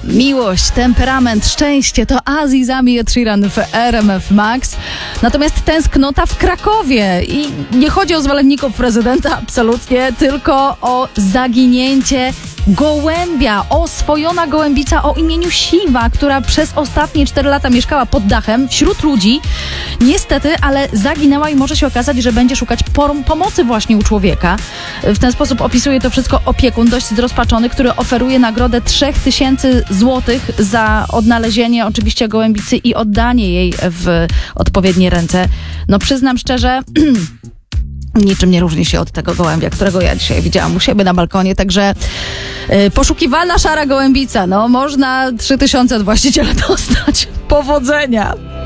Miłość, temperament, szczęście to Aziz Ami Ed Sheeran w RMF Max. Natomiast tęsknota w Krakowie. I nie chodzi o zwolenników prezydenta, absolutnie, tylko o zaginięcie gołębia, oswojona gołębica o imieniu Siwa, która przez ostatnie 4 lata mieszkała pod dachem wśród ludzi. Niestety, ale zaginęła i może się okazać, że będzie szukać pomocy właśnie u człowieka. W ten sposób opisuje to wszystko opiekun, dość zrozpaczony, który oferuje nagrodę 3000 złotych za odnalezienie oczywiście gołębicy i oddanie jej w odpowiednie ręce. No przyznam szczerze, niczym nie różni się od tego gołębia, którego ja dzisiaj widziałam u siebie na balkonie, także poszukiwana szara gołębica, no można 3000 od właściciela dostać. Powodzenia!